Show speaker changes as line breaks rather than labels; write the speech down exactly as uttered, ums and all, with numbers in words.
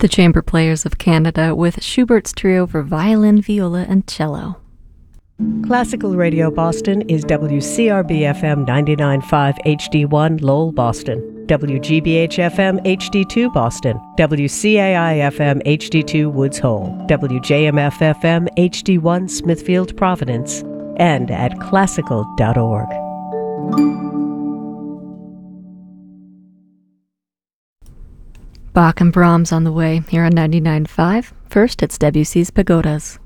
The Chamber Players of Canada with Schubert's Trio for violin, viola, and cello.
Classical Radio Boston is W C R B F M ninety-nine point five H D one Lowell, Boston, W G B H F M H D two Boston, W C A I F M H D two Woods Hole, W J M F F M H D one Smithfield, Providence, and at classical dot org.
Bach and Brahms on the way here on ninety-nine point five. First, it's Debussy's Pagodas.